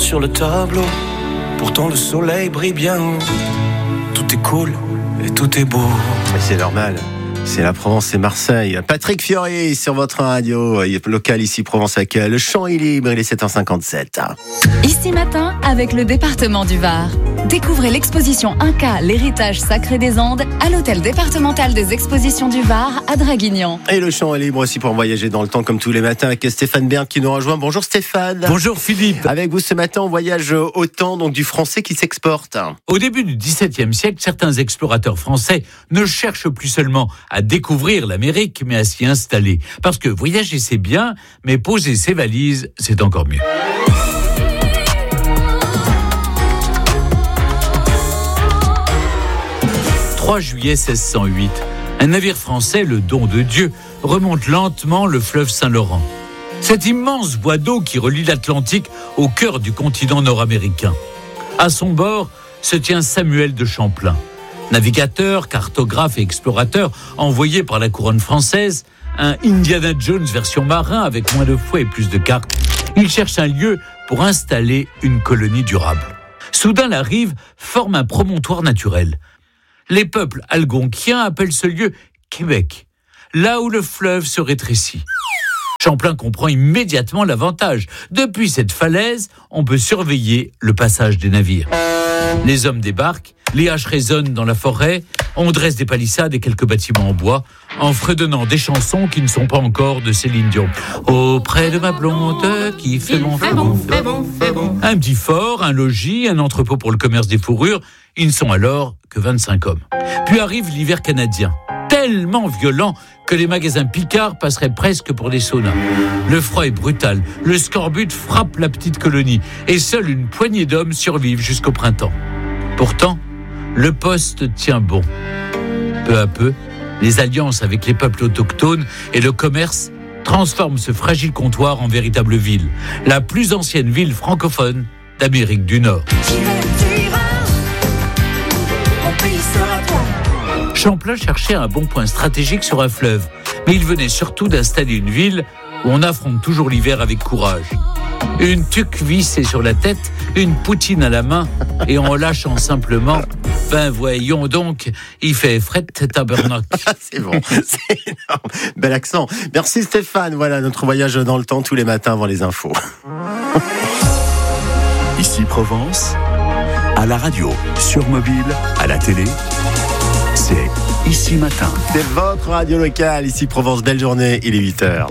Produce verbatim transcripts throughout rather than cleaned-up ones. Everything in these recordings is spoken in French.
sur le tableau. Pourtant le soleil brille bien haut. Tout est cool et tout est beau. Mais c'est normal. C'est la Provence et Marseille. Patrick Fiori sur votre radio locale ici Provence avec le Champ est libre, il est sept heures cinquante-sept. Ici matin avec le département du Var. Découvrez l'exposition Inca, l'héritage sacré des Andes à l'hôtel départemental des expositions du Var à Draguignan. Et le Champ est libre aussi pour voyager dans le temps comme tous les matins avec Stéphane Bern qui nous rejoint. Bonjour Stéphane. Bonjour Philippe. Avec vous ce matin on voyage au temps donc du français qui s'exporte. Au début du dix-septième siècle, certains explorateurs français ne cherchent plus seulement à découvrir l'Amérique mais à s'y installer. Parce que voyager c'est bien, mais poser ses valises c'est encore mieux. trois juillet seize cent huit, un navire français, le Don de Dieu, remonte lentement le fleuve Saint-Laurent. Cet immense bois d'eau qui relie l'Atlantique au cœur du continent nord-américain. À son bord se tient Samuel de Champlain, navigateur, cartographe et explorateur envoyé par la couronne française, un Indiana Jones version marin avec moins de fouets et plus de cartes. Il cherche un lieu pour installer une colonie durable. Soudain, la rive forme un promontoire naturel. Les peuples algonquiens appellent ce lieu Québec, là où le fleuve se rétrécit. Champlain comprend immédiatement l'avantage. Depuis cette falaise, on peut surveiller le passage des navires. Les hommes débarquent, les haches résonnent dans la forêt, on dresse des palissades et quelques bâtiments en bois, en fredonnant des chansons qui ne sont pas encore de Céline Dion. Auprès de ma blonde qui fait bon, fait bon, fait bon, fait bon. Un petit fort, un logis, un entrepôt pour le commerce des fourrures. Ils ne sont alors que vingt-cinq hommes. Puis arrive l'hiver canadien, tellement violent que les magasins Picard passeraient presque pour des saunas. Le froid est brutal, le scorbut frappe la petite colonie et seule une poignée d'hommes survivent jusqu'au printemps. Pourtant, le poste tient bon. Peu à peu, les alliances avec les peuples autochtones et le commerce transforment ce fragile comptoir en véritable ville, la plus ancienne ville francophone d'Amérique du Nord. Champlain cherchait un bon point stratégique sur un fleuve, mais il venait surtout d'installer une ville où on affronte toujours l'hiver avec courage. Une tuque vissée sur la tête, une poutine à la main, et en lâchant simplement, ben voyons donc, il fait fret tabernacle. C'est bon, c'est énorme. Bel accent. Merci Stéphane, voilà notre voyage dans le temps tous les matins avant les infos. Ici Provence, à la radio, sur mobile, à la télé, c'est Ici Matin. C'est votre radio locale, ici Provence. Belle journée, il est huit heures.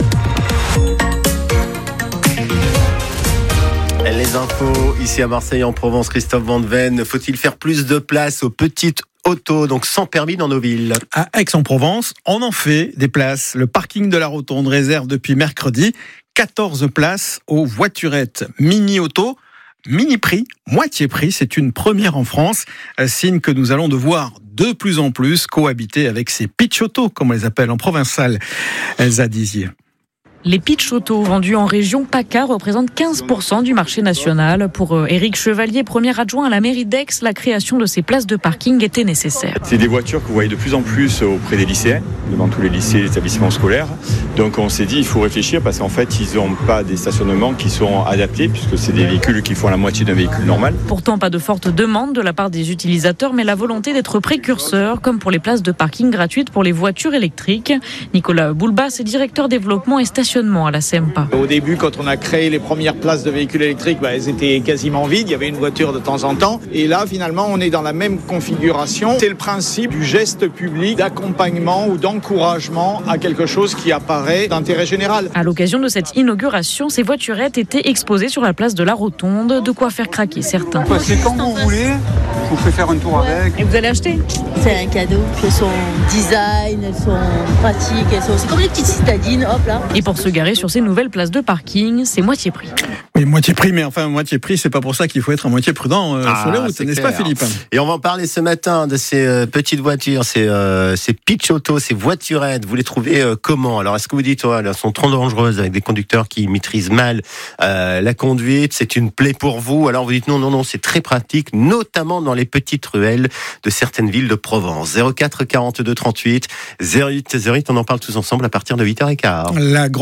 Les infos, ici à Marseille, en Provence, Christophe Van de Ven. Faut-il faire plus de place aux petites autos, donc sans permis dans nos villes? À Aix-en-Provence, on en fait des places. Le parking de la Rotonde réserve depuis mercredi quatorze places aux voiturettes mini-auto. Mini-prix, moitié prix, c'est une première en France. Signe que nous allons devoir de plus en plus cohabiter avec ces pitch autos, comme on les appelle en provençal. Elsa Dizier. Les pitch autos vendus en région PACA représentent quinze pour cent du marché national. Pour Éric Chevalier, premier adjoint à la mairie d'Aix, la création de ces places de parking était nécessaire. C'est des voitures que vous voyez de plus en plus auprès des lycéens, devant tous les lycées et les établissements scolaires. Donc on s'est dit il faut réfléchir parce qu'en fait ils n'ont pas des stationnements qui sont adaptés puisque c'est des véhicules qui font la moitié d'un véhicule normal. Pourtant pas de forte demande de la part des utilisateurs mais la volonté d'être précurseur comme pour les places de parking gratuites pour les voitures électriques. Nicolas Boulbas est directeur développement et stationnement à la SEMPA. Au début, quand on a créé les premières places de véhicules électriques, bah, elles étaient quasiment vides, il y avait une voiture de temps en temps. Et là, finalement, on est dans la même configuration. C'est le principe du geste public d'accompagnement ou d'encouragement à quelque chose qui apparaît d'intérêt général. À l'occasion de cette inauguration, ces voiturettes étaient exposées sur la place de la Rotonde, de quoi faire craquer certains. Ouais, c'est quand vous voulez, vous pouvez faire un tour avec. Et vous allez acheter ? C'est un cadeau. Elles sont design, elles sont pratiques, elles sont... c'est comme les petites citadines, hop là. Et pour se garer sur ces nouvelles places de parking, c'est moitié prix. Oui, moitié prix, mais enfin, moitié prix, c'est pas pour ça qu'il faut être à moitié prudent euh, ah, sur les routes, n'est-ce clair. pas, Philippe ? Et on va en parler ce matin de ces euh, petites voitures, ces, euh, ces pitch autos, ces voiturettes. Vous les trouvez euh, comment ? Alors, est-ce que vous dites, oh, elles sont trop dangereuses avec des conducteurs qui maîtrisent mal euh, la conduite, c'est une plaie pour vous ? Alors, vous dites non, non, non, c'est très pratique, notamment dans les petites ruelles de certaines villes de Provence. zéro quatre quarante-deux trente-huit zéro huit zéro huit, on en parle tous ensemble à partir de huit heures quinze. La grosse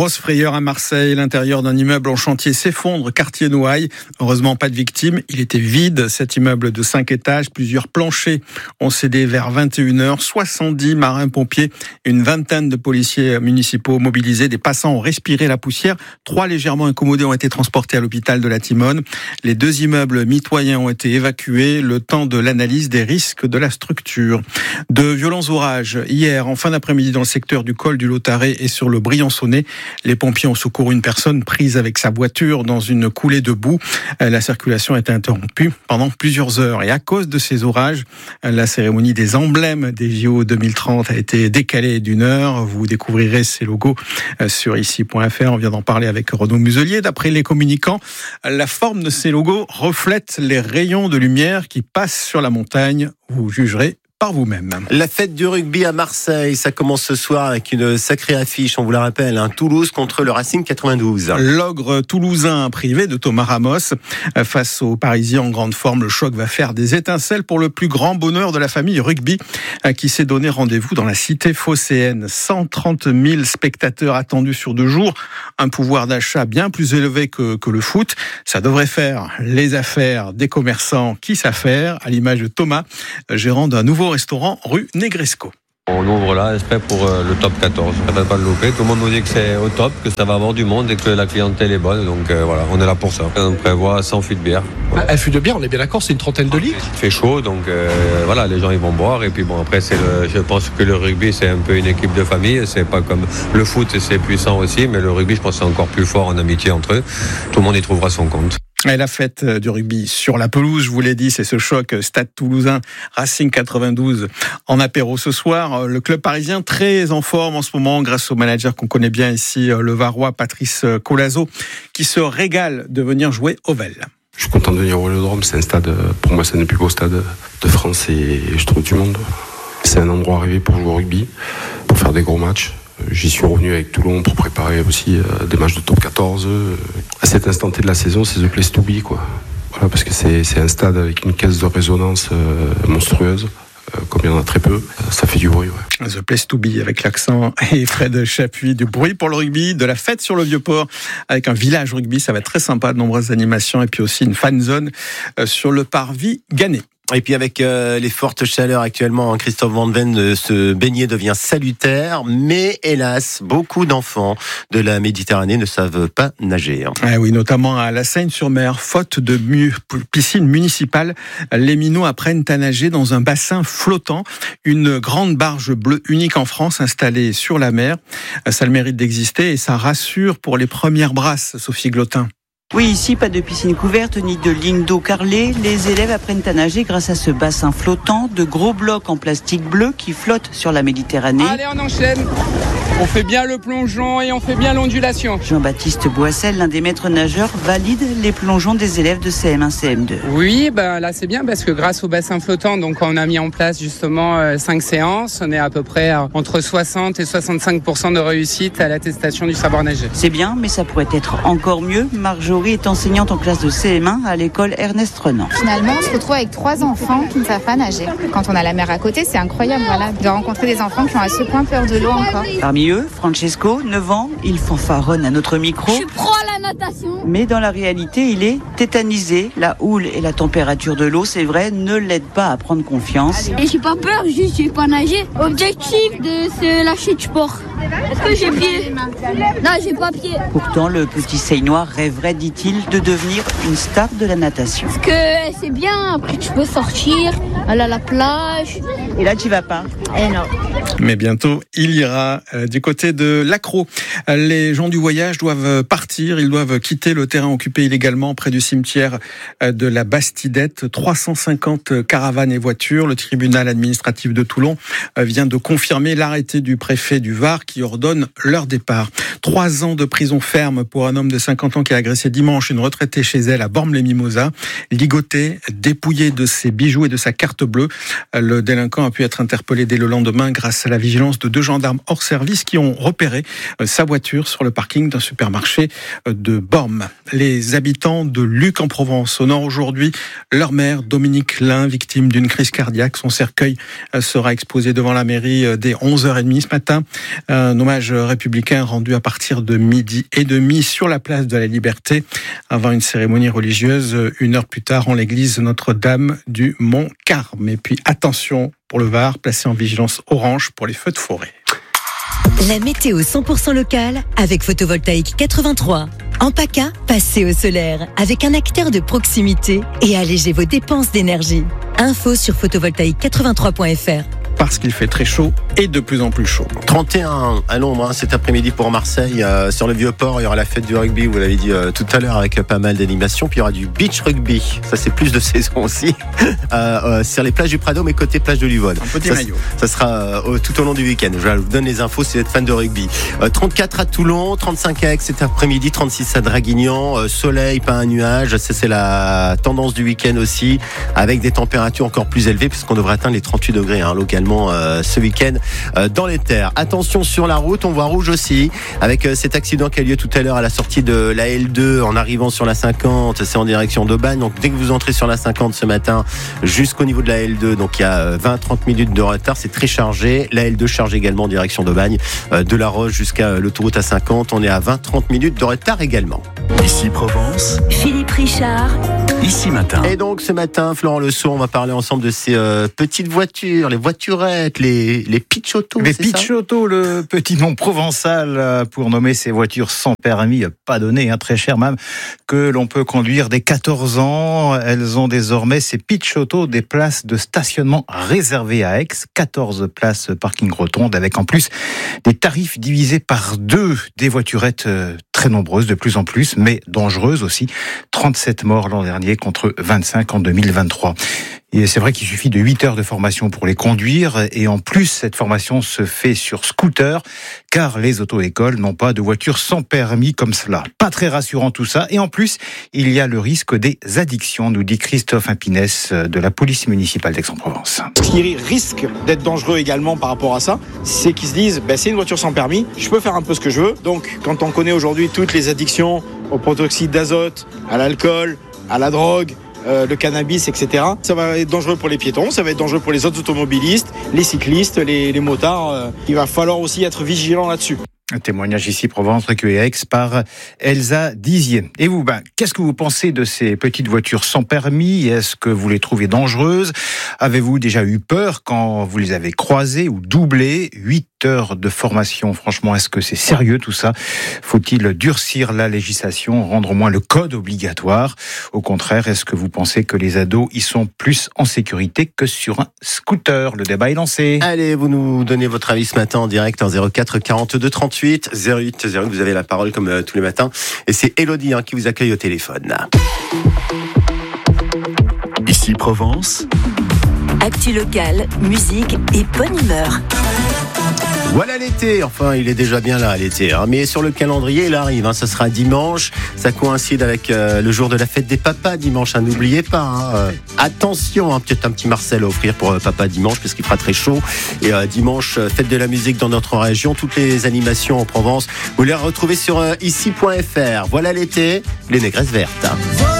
Grosse frayeur à Marseille. L'intérieur d'un immeuble en chantier s'effondre, quartier Noailles. Heureusement, pas de victimes. Il était vide, cet immeuble de cinq étages. Plusieurs planchers ont cédé vers vingt et une heures. soixante-dix marins-pompiers, une vingtaine de policiers municipaux mobilisés. Des passants ont respiré la poussière. Trois légèrement incommodés ont été transportés à l'hôpital de la Timone. Les deux immeubles mitoyens ont été évacués. Le temps de l'analyse des risques de la structure. De violents orages hier en fin d'après-midi dans le secteur du col du Lautaret et sur le Briançonnais. Les pompiers ont secouru une personne prise avec sa voiture dans une coulée de boue. La circulation a été interrompue pendant plusieurs heures. Et à cause de ces orages, la cérémonie des emblèmes des J O deux mille trente a été décalée d'une heure. Vous découvrirez ces logos sur ici point f r. On vient d'en parler avec Renaud Muselier. D'après les communicants, la forme de ces logos reflète les rayons de lumière qui passent sur la montagne. Vous jugerez par vous-même. La fête du rugby à Marseille, ça commence ce soir avec une sacrée affiche, on vous la rappelle, hein, Toulouse contre le Racing quatre-vingt-douze. L'ogre toulousain privé de Thomas Ramos face aux Parisiens en grande forme. Le choc va faire des étincelles pour le plus grand bonheur de la famille rugby qui s'est donné rendez-vous dans la cité phocéenne. cent trente mille spectateurs attendus sur deux jours, un pouvoir d'achat bien plus élevé que, que le foot. Ça devrait faire les affaires des commerçants qui savent faire, à l'image de Thomas, gérant d'un nouveau restaurant rue Negresco. On ouvre là, exprès pour le top quatorze. Ça ne va pas le louper. Tout le monde nous dit que c'est au top, que ça va avoir du monde et que la clientèle est bonne. Donc euh, voilà, on est là pour ça. On prévoit cent fûts de bière. Voilà. Un fût de bière, on est bien d'accord, c'est une trentaine de litres. Il fait chaud, donc euh, voilà, les gens ils vont boire. Et puis bon, après, c'est le, je pense que le rugby, c'est un peu une équipe de famille. C'est pas comme le foot, c'est puissant aussi, mais le rugby, je pense que c'est encore plus fort en amitié entre eux. Tout le monde y trouvera son compte. Et la fête du rugby sur la pelouse, je vous l'ai dit, c'est ce choc Stade Toulousain Racing quatre-vingt-douze en apéro ce soir. Le club parisien très en forme en ce moment grâce au manager qu'on connaît bien ici, le Varois Patrice Colazo, qui se régale de venir jouer au Vel. Je suis content de venir au Vélodrome, c'est un stade, pour moi c'est un des plus beaux stades de France et je trouve du monde. C'est un endroit rêvé pour jouer au rugby, pour faire des gros matchs. J'y suis revenu avec Toulon pour préparer aussi des matchs de top quatorze. À cet instant T de la saison, c'est the place to be, quoi. Voilà, parce que c'est, c'est un stade avec une caisse de résonance monstrueuse. Comme il y en a très peu, ça fait du bruit. Ouais. The place to be avec l'accent et Fred Chapuis, du bruit pour le rugby, de la fête sur le Vieux-Port avec un village rugby, ça va être très sympa, de nombreuses animations et puis aussi une fan zone sur le parvis Gannet. Et puis avec euh, les fortes chaleurs actuellement, Christophe Van Ven, euh, se baigner devient salutaire, mais hélas, beaucoup d'enfants de la Méditerranée ne savent pas nager. Ah oui, notamment à La Seyne-sur-Mer, faute de mu- piscine municipale, les minots apprennent à nager dans un bassin flottant, une grande barge bleue unique en France installée sur la mer. Ça a le mérite d'exister et ça rassure pour les premières brasses, Sophie Glotin. Oui, ici, pas de piscine couverte ni de ligne d'eau carrelée. Les élèves apprennent à nager grâce à ce bassin flottant, de gros blocs en plastique bleu qui flottent sur la Méditerranée. Allez, on enchaîne. On fait bien le plongeon et on fait bien l'ondulation. Jean-Baptiste Boissel, l'un des maîtres nageurs, valide les plongeons des élèves de C M un C M deux. Oui, ben là c'est bien parce que grâce au bassin flottant, donc on a mis en place justement euh, cinq séances. On est à peu près à, entre soixante et soixante-cinq pour cent de réussite à l'attestation du savoir nager. C'est bien, mais ça pourrait être encore mieux. Marjorie est enseignante en classe de C M un à l'école Ernest Renan. Finalement, on se retrouve avec trois enfants qui ne savent pas nager. Quand on a la mer à côté, c'est incroyable, voilà, de rencontrer des enfants qui ont à ce point peur de l'eau encore. Parmi eux, Francesco, neuf ans, il fanfaronne à notre micro. Je suis pro à la natation. Mais dans la réalité, il est tétanisé. La houle et la température de l'eau, c'est vrai, ne l'aident pas à prendre confiance. Et j'ai pas peur, juste je sais pas nager. Objectif de se lâcher du sport. Est-ce que j'ai pied? Non, j'ai pas pied. Pourtant, le petit Seinois rêverait, dit-il, de devenir une star de la natation. Parce que c'est bien, après tu peux sortir, aller à la plage. Et là, tu vas pas? Eh non. Mais bientôt, il ira euh, du côté de l'Accro. Les gens du voyage doivent partir, ils doivent quitter le terrain occupé illégalement près du cimetière de la Bastidette. trois cent cinquante caravanes et voitures. Le tribunal administratif de Toulon vient de confirmer l'arrêté du préfet du Var qui ordonne leur départ. Trois ans de prison ferme pour un homme de cinquante ans qui a agressé dimanche une retraitée chez elle à Bormes-les-Mimosas. Ligoté, dépouillé de ses bijoux et de sa carte bleue. Le délinquant a pu être interpellé dès le lendemain grâce à la vigilance de deux gendarmes hors service qui ont repéré sa voiture sur le parking d'un supermarché de Bormes. Les habitants de Luc en Provence honorent aujourd'hui leur maire Dominique Lin, victime d'une crise cardiaque. Son cercueil sera exposé devant la mairie dès onze heures trente ce matin. Un hommage républicain rendu à partir de midi et demi sur la place de la Liberté avant une cérémonie religieuse une heure plus tard en l'église Notre-Dame du Mont-Carme. Et puis attention pour le Var, placé en vigilance orange pour les feux de forêt. La météo cent pour cent locale avec Photovoltaïque quatre-vingt-trois. En PACA, passez au solaire avec un acteur de proximité et allégez vos dépenses d'énergie. Info sur photovoltaïque quatre-vingt-trois point f r. Parce qu'il fait très chaud et de plus en plus chaud. trente et un à l'ombre hein, cet après-midi pour Marseille. Euh, sur le Vieux-Port, il y aura la fête du rugby, vous l'avez dit euh, tout à l'heure, avec euh, pas mal d'animations. Puis il y aura du beach rugby. Ça, c'est plus de saison aussi. euh, euh, sur les plages du Prado, mais côté plage de Livonne. Un petit ça, maillot. Ça sera euh, tout au long du week-end. Je vous donne les infos si vous êtes fan de rugby. Euh, trente-quatre à Toulon, trente-cinq à Aix cet après-midi, trente-six à Draguignan. Euh, soleil, pas un nuage. Ça, c'est la tendance du week-end aussi, avec des températures encore plus élevées, puisqu'on devrait atteindre les trente-huit degrés hein, localement euh, ce week-end euh, dans les terres. Attention sur la route, on voit rouge aussi, avec euh, cet accident qui a lieu tout à l'heure à la sortie de la L deux en arrivant sur la cinquante, c'est en direction d'Aubagne. Donc dès que vous entrez sur la cinquante ce matin jusqu'au niveau de la L deux, donc il y a vingt à trente minutes de retard, c'est très chargé. La L deux charge également en direction d'Aubagne, euh, de la Roche jusqu'à l'autoroute A cinquante, on est à vingt à trente minutes de retard également. Ici Provence, Philippe Richard. Ici Matin. Et donc ce matin, Florent Le Sceau, on va parler ensemble de ces euh, petites voitures, les voiturettes, les, les pitch-autos. Les pitch-autos, le petit nom provençal pour nommer ces voitures sans permis, pas donné, hein, très cher même, que l'on peut conduire dès quatorze ans. Elles ont désormais, ces pitch-autos, des places de stationnement réservées à Aix, quatorze places parking rotonde, avec en plus des tarifs divisés par deux, des voiturettes très nombreuses, de plus en plus, mais dangereuses aussi. trente-sept morts l'an dernier contre vingt-cinq en deux mille vingt-trois. Et c'est vrai qu'il suffit de huit heures de formation pour les conduire, et en plus, cette formation se fait sur scooter, car les auto-écoles n'ont pas de voiture sans permis comme cela. Pas très rassurant tout ça, et en plus, il y a le risque des addictions, nous dit Christophe Impinès de la police municipale d'Aix-en-Provence. Ce qui risque d'être dangereux également par rapport à ça, c'est qu'ils se disent, ben, c'est une voiture sans permis, je peux faire un peu ce que je veux. Donc, quand on connaît aujourd'hui toutes les addictions au protoxyde d'azote, à l'alcool, à la drogue, Euh, le cannabis, et cetera. Ça va être dangereux pour les piétons, ça va être dangereux pour les autres automobilistes, les cyclistes, les, les motards. Euh, il va falloir aussi être vigilant là-dessus. Un témoignage ici Provence recueilli à Aix par Elsa Dizier. Et vous, ben, qu'est-ce que vous pensez de ces petites voitures sans permis? Est-ce que vous les trouvez dangereuses? Avez-vous déjà eu peur quand vous les avez croisées ou doublées? Huit heures de formation, franchement, est-ce que c'est sérieux tout ça? Faut-il durcir la législation, rendre au moins le code obligatoire? Au contraire, est-ce que vous pensez que les ados y sont plus en sécurité que sur un scooter? Le débat est lancé. Allez, vous nous donnez votre avis ce matin en direct en zéro quatre quarante-deux trente-huit zéro huit zéro huit. Vous avez la parole comme euh, tous les matins. Et c'est Elodie hein, qui vous accueille au téléphone. Ici Provence. Actu locale, musique et bonne humeur. Voilà l'été, enfin il est déjà bien là l'été, hein. Mais sur le calendrier il arrive, hein. Ça sera dimanche, ça coïncide avec euh, le jour de la fête des papas dimanche, hein. N'oubliez pas, hein. euh, attention, hein. Peut-être un petit Marcel à offrir pour euh, papa dimanche parce qu'il fera très chaud. Et euh, dimanche, euh, fête de la musique dans notre région, toutes les animations en Provence, vous les retrouvez sur euh, ici point f r. Voilà l'été, les négresses vertes.